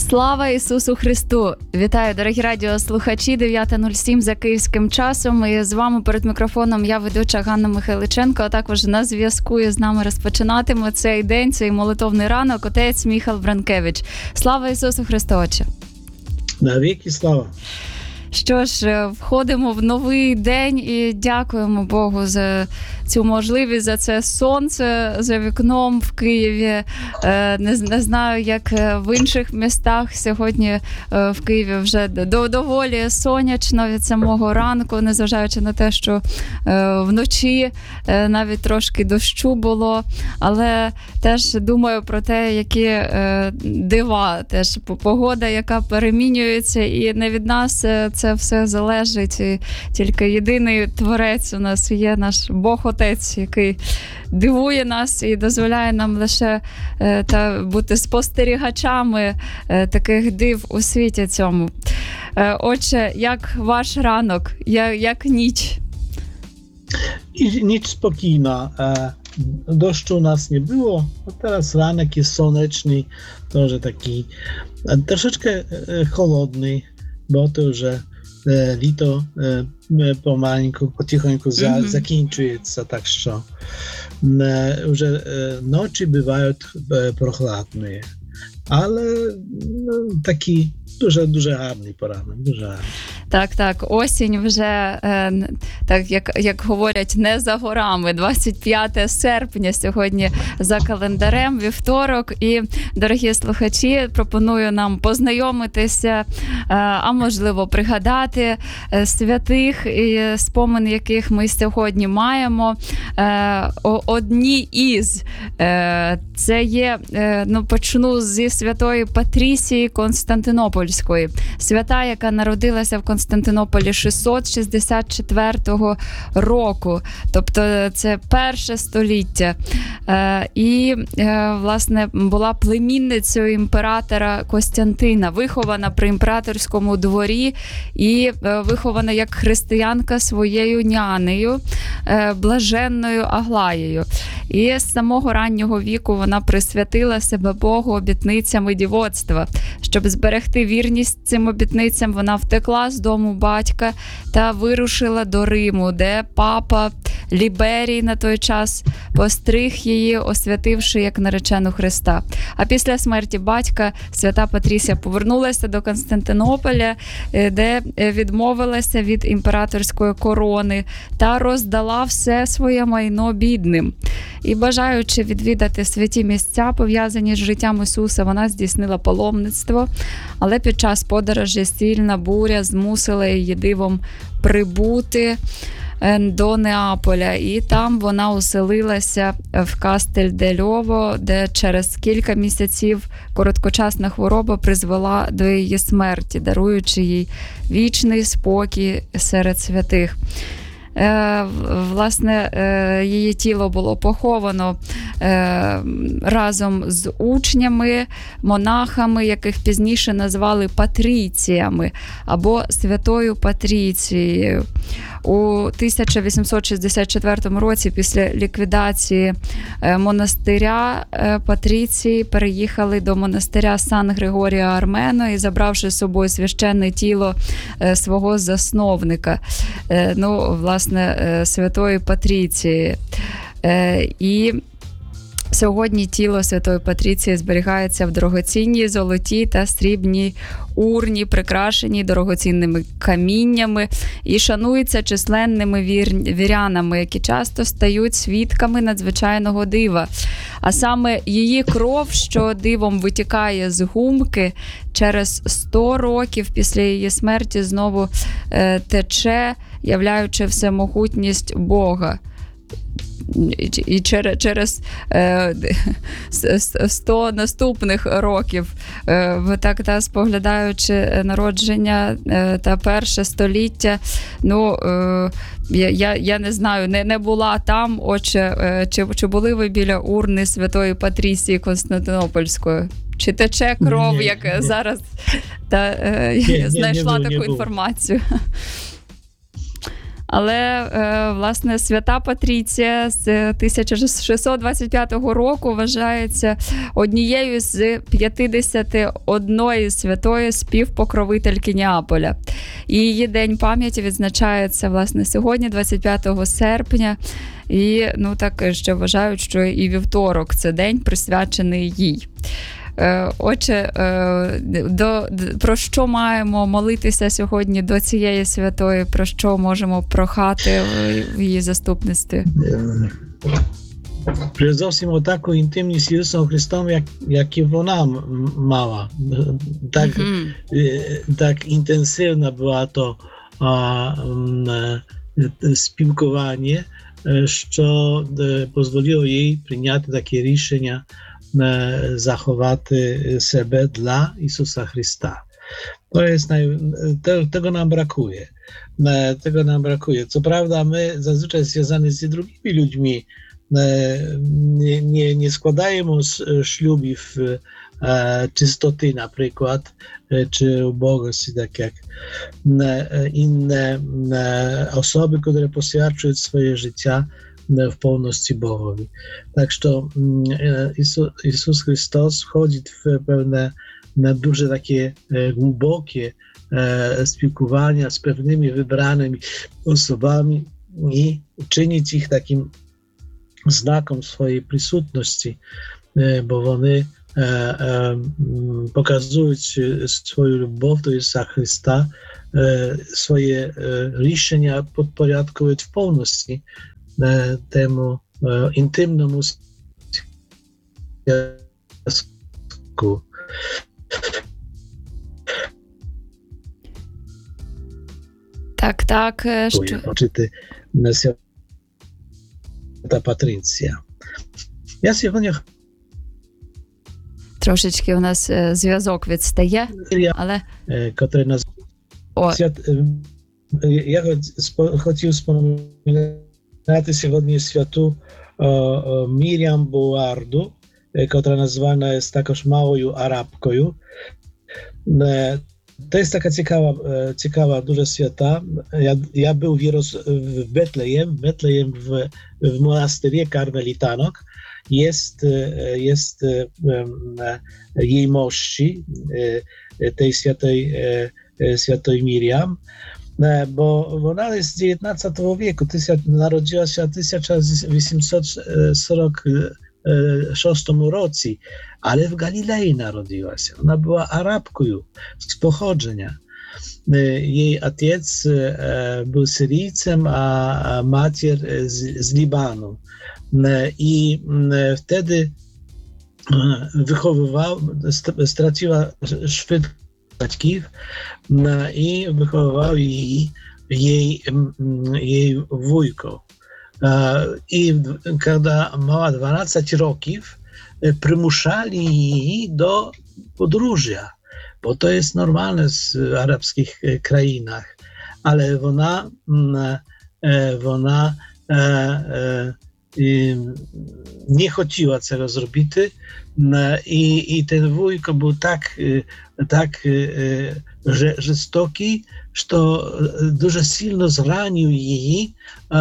Слава Ісусу Христу! Вітаю, дорогі радіослухачі, 9:07 за київським часом. І з вами перед мікрофоном я, ведуча Ганна Михайличенко, а також на зв'язку з нами розпочинатиме цей день, цей молитовний ранок, отець Міхал Бранкевич. Слава Ісусу Христу, Отче! Навіки слава! Що ж, входимо в новий день і дякуємо Богу за цю можливість, за це сонце за вікном в Києві. Не знаю, як в інших містах. Сьогодні в Києві вже доволі сонячно від самого ранку, незважаючи на те, що вночі навіть трошки дощу було. Але теж думаю про те, які дива, теж погода, яка перемінюється, і не від нас це все залежить. І тільки єдиний творець у нас є, наш Бог-Отець, який дивує нас і дозволяє нам лише бути спостерігачами таких див у світі цьому. Отже, як ваш ранок, як ніч? Ніч спокійна. Deszczu u nas nie było, a teraz ranek jest słoneczny, to że taki troszeczkę chłodny, bo to już lito pomalinku, po zakończuje się, tak że już nocy bywają prochladne, ale taki дуже гарний поранок, дуже гарний. Так, осінь вже, так як говорять, не за горами. 25 серпня сьогодні за календарем, вівторок. І, дорогі слухачі, пропоную нам познайомитися, а можливо пригадати святих, і спомин яких ми сьогодні маємо. Одні із, це є, почну зі святої Патрісії Константинопольської. Свята, яка народилася в Константинополі 664 року. Тобто це перше століття. І, власне, була племінницею імператора Костянтина, вихована при імператорському дворі і вихована як християнка своєю нянею, блаженною Аглаєю. І з самого раннього віку вона присвятила себе Богу обітницями дівоцтва. Щоб зберегти вірність цим обітницям, вона втекла з дому батька та вирушила до Риму, де папа Ліберій на той час постриг її, освятивши як наречену Христа. А після смерті батька свята Патрісія повернулася до Константинополя, де відмовилася від імператорської корони та роздала все своє майно бідним. І бажаючи відвідати святі місця, пов'язані з життям Ісуса, вона здійснила паломництво, але під час подорожі сильна буря змусила її дивом прибути до Неаполя, і там вона оселилася в Кастель-дель-Ово, де через кілька місяців короткочасна хвороба призвела до її смерті, даруючи їй вічний спокій серед святих. Власне, її тіло було поховано разом з учнями, монахами, яких пізніше назвали патріціями або святою Патріцією. У 1864 році після ліквідації монастиря Патріції переїхали до монастиря Сан-Григорія Армено і, забравши з собою священне тіло свого засновника, власне, святої Патріції. І сьогодні тіло святої Патріції зберігається в дорогоцінній золотій та срібній урні, прикрашеній дорогоцінними каміннями, і шанується численними вірянами, які часто стають свідками надзвичайного дива. А саме її кров, що дивом витікає з гумки, через 100 років після її смерті знову тече, являючи всемогутність Бога. І через 100 наступних років, так споглядаючи народження та перше століття, я не знаю, не була там, отче, чи були ви біля урни святої Патрісії Константинопольської? Чи тече кров, ні, як ні. Зараз знайшла таку інформацію? Але, власне, свята Патріція з 1625 року вважається однією з 51 святої співпокровительки Неаполя. І її День пам'яті відзначається, власне, сьогодні, 25 серпня. І, так ще вважають, що і вівторок – це день, присвячений їй. Отже, про що маємо молитися сьогодні до цієї святої, про що можемо прохати в її заступництві? Передусім о таку інтимність з Ісусом Христом, як і вона мала. Так інтенсивна була то спілкування, що дозволило їй прийняти таке рішення zachowaty себе dla Jezusa Chrysta. To jest tego nam brakuje. Tego nam brakuje. Co prawda my zazwyczaj związani z drugimi ludźmi nie składajemy ślubi w czystoty na przykład, czy ubogości, tak jak inne osoby, które poświadczyły swoje życia w pełności Bogowi. Tak, że Jezus Chrystus wchodzi w pewne duże takie głębokie spілкування z pewnymi wybranymi osobami i czynić ich takim znakom swojej присутності, bo вони pokazując swoją любов do Jezusa Chrysta, swoje рішення podporядковують w pełności temu intymnemu związku. Так. Czyty ta Патріція. Я сьогодні трошечки у нас зв'язок відстає, але... Я хотів споминати сьогодні святу Мір'ям Боуарду, яка названа є також малою арабкою. To jest taka ciekawa duża świata. Ja był w Betlejem w monasterie karmelitanok. Jest jej mości, tej świętej Miriam, bo ona jest z XIX wieku. Narodziła się w 1846 roku, ale w Galilei narodziła się. Ona była Arabką z pochodzenia. Jej ojciec był Syryjcem, a macier z Libanu. I wtedy straciła szwyt батьків і wychowywał jej wujko. I kiedy miała 12 roków, przymuszali jej do podróża, bo to jest normalne w arabskich krajach, ale ona nie chciała tego zrobić i ten wujko był tak żestoki, że дуже silno zranił jej,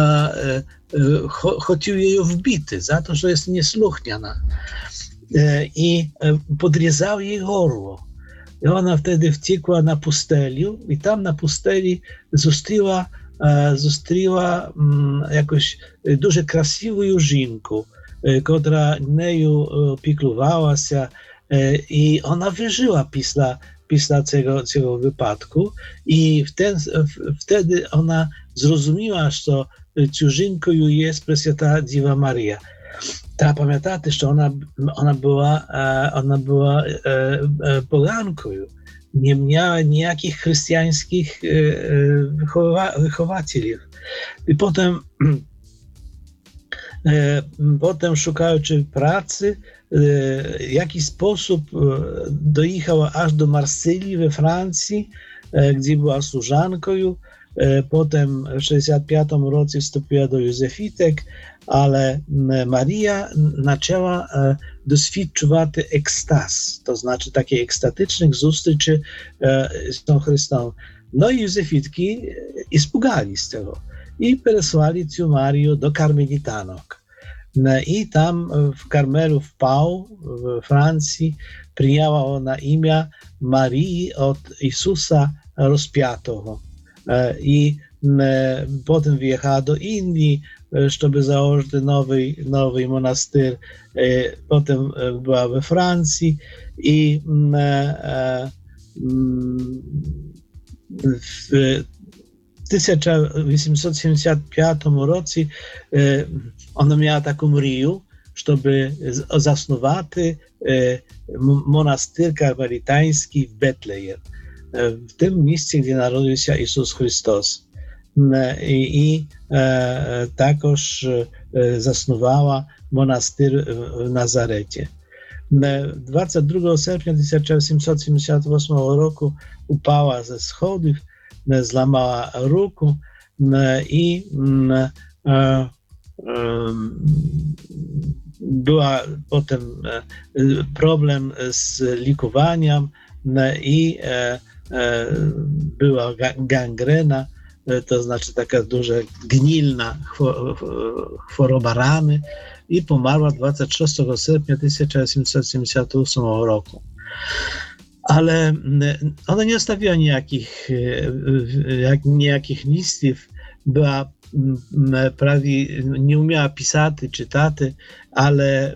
chciał jej wbić za to, że jest niesłuchniana i podrezał jej gorło. I ona wtedy wciekła na pustelju i tam na pusteli zустріла якось дуже красиву жінку, котра нею піклувалася, і вона вижила після цього випадку, і вtedy вона зрозуміла, що цю жінкою є Пресвята Діва Марія. Треба пам'ятати, що вона була поганкою, nie miała nijakich chrześcijańskich wychowatelów. I potem szukając pracy, w jakiś sposób dojechała aż do Marsylii we Francji, gdzie była służanką. Potem w 1965 roku wstąpiła do Józefitek, ale Maria zaczęła doświadczać ekstaz, to znaczy takiej ekstatycznych zustryczy z tą Chrystą. No i Józefitki испугались z tego i przesłali cю Marię do karmelitanok. I tam w Karmelu w Pau, w Francji, przyjęła ona imię Marii od Jezusa rozpiętego. I potem wyjechała do Indii, żeby założyć nowy monastyr. Potem była we Francji i w 1875 roku ona miała taką mriju, żeby zasnować monastyr karmelitański w Betlejem, w tym miejscu, gdzie narodził się Jezus Chrystus. I takoż zasnowała monastyr w Nazarecie. 22 sierpnia 1878 roku upała ze schodów, złamała ruku i była potem problem z likowaniem i była gangrena, to znaczy taka duża gnilna choroba rany i pomarła 26 sierpnia 1878 roku. Ale ona nie zostawiła nijakich listów, była prawie, nie umiała pisać, czytać, ale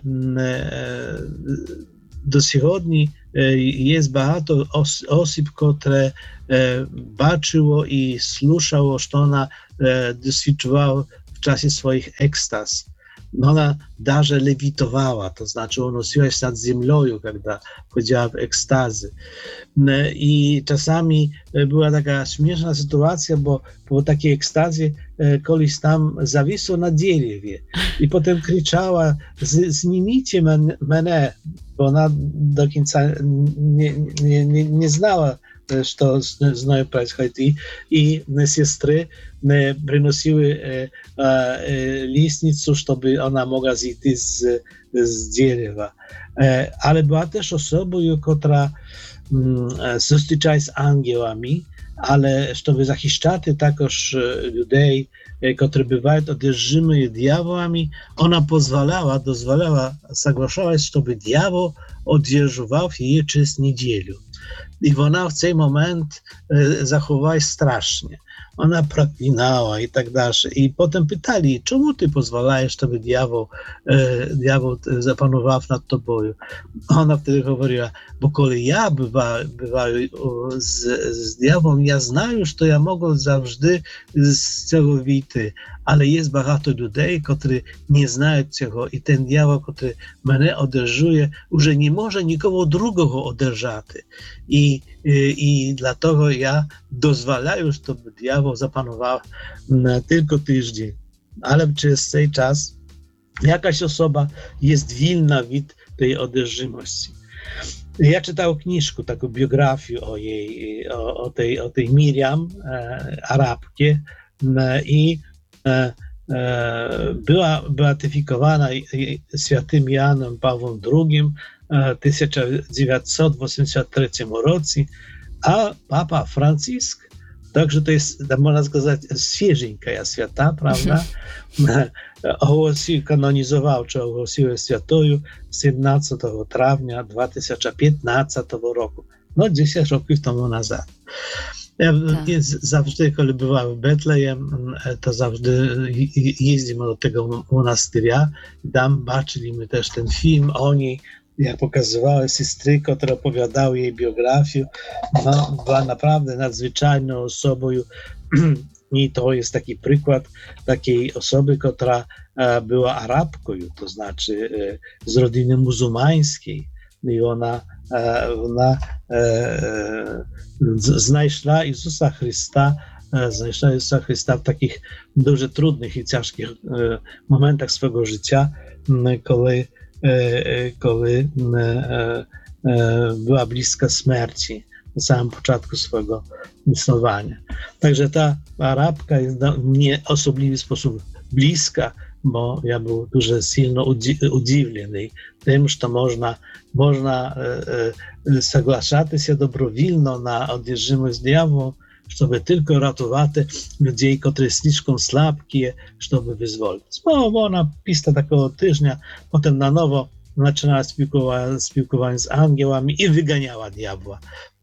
do сьогодні jest багато osób, które baczyło i słuchało, co ona doświadczała w czasie swoich ekstaz. Ona даже lewitowała, to znaczy unosiła się nad ziemią, kiedy wchodziła w ekstazy. I czasami była taka śmieszna sytuacja, bo po takiej ekstazie koleś tam zawisł na drzewie i potem krzyczała: "Zniemicie mnie", bo ona do końca nie znała, co z nią происходит. I siostry przynosiły listnicę, żeby ona mogła zejść z drzewa. Ale była też osobą, która zostyczała z aniołami, ale żeby zachiszczać takoż ludzi, którzy bywają одержимы diabłami, ona dozwalała, zagłaszała, żeby diabeł odjeżdżał jej przez niedzielę. I ona w ten moment zachowała się strasznie. Ona proklinała i tak dalej. I potem pytali, czemu ty pozwalałeś, żeby diabeł zapanował nad tobą? Ona wtedy mówiła, bo kiedy ja bywałem z diabłem, ja znam, że ja mogę zawsze z tego wyjść, ale jest bardzo ludzi, którzy nie znają tego i ten diabeł, który mnie oderżuje, już nie może nikogo drugiego oderżać. I dlatego ja dozwalaję, żeby diabeł zapanował tylko tydzień. Ale przez ten czas jakaś osoba jest winna od tej oderżymości. Ja czytałem książkę, taką biografię o jej, o tej Miriam, Arabkie, i była beatyfikowana świętym Janem Pawłem II w 1983 roku, a Papa Franciszek, także to jest, można сказать, świeżenka święta, prawda? Kanonizował, czy ogłosił świętą 17 trawnia 2015 roku. No 10 roków temu nazad. Ja zawsze, kiedy bywałem w Betlejem, to zawsze jeździmy do tego monastyria. Tam baczyliśmy też ten film o niej, jak pokazywały siostry, które opowiadały jej biografię. No, była naprawdę nadzwyczajną osobą i to jest taki przykład takiej osoby, która była Arabką, to znaczy z rodziny muzułmańskiej. I ona znajszła Jezusa Chrysta w takich дуже trudnych i ciężkich momentach swojego życia, kiedy była bliska śmierci na samym początku swojego istnienia. Także ta Arabka jest do mnie w osobliwy sposób bliska, bo ja był дуже silno udziwiony tym, że można соглашаться dobrowolnie na odjeżdżałość diabłu, щоб тільки рятувати людей, котрі слишком слабкі, щоб визволити. Вона після такого тижня потім наново починала спілкування з ангелами і виганяла диявола.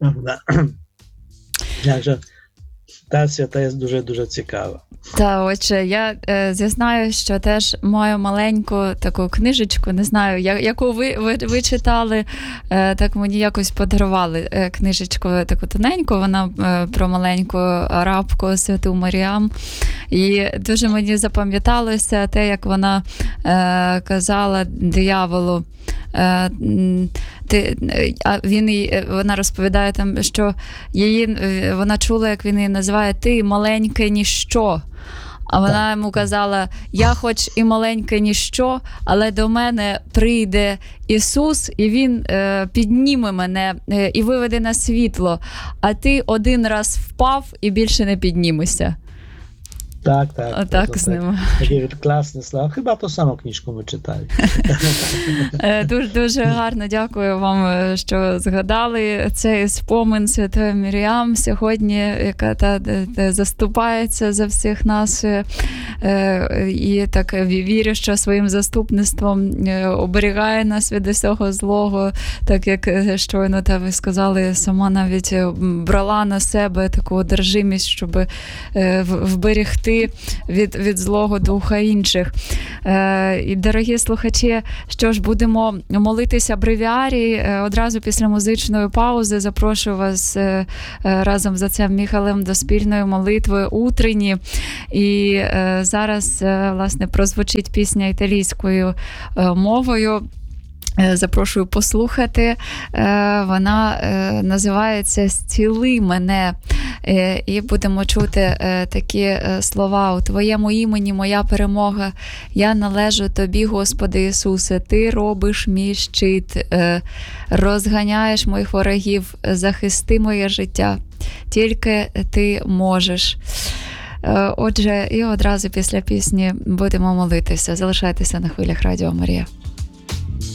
Takže та свята є дуже-дуже цікава. Та, отже, я зізнаю, що теж маю маленьку таку книжечку, не знаю, яку ви читали, так мені якось подарували книжечку таку тоненьку, вона про маленьку арабку Святу Маріам. І дуже мені запам'яталося те, як вона казала дияволу, вона розповідає там, що вона чула, як він її називає «ти маленьке ніщо». А вона йому казала, я хоч і маленьке ніщо, але до мене прийде Ісус, і Він підніме мене і виведе на світло, а ти один раз впав і більше не піднімешся. Так. Отак з ними. Такі класні слова. Хіба ту саму книжку ми читали. Дуже гарно дякую вам, що згадали цей спомин Святої Мір'ям сьогодні, яка заступається за всіх нас. І так вірю, що своїм заступництвом оберігає нас від усього злого, так як щойно ви сказали, сама навіть брала на себе таку одержимість, щоб вберегти від злого духа інших. І, дорогі слухачі, що ж, будемо молитися бревіарій. Одразу після музичної паузи запрошую вас разом з отцем Міхалем до спільної молитви утренні. І зараз, власне, прозвучить пісня італійською мовою. Запрошую послухати. Вона називається «Зціли мене». І будемо чути такі слова. «У Твоєму імені моя перемога. Я належу Тобі, Господи Ісусе. Ти робиш мій щит. Розганяєш моїх ворогів. Захисти моє життя. Тільки Ти можеш». Отже, і одразу після пісні будемо молитися. Залишайтеся на хвилях Радіо Марія.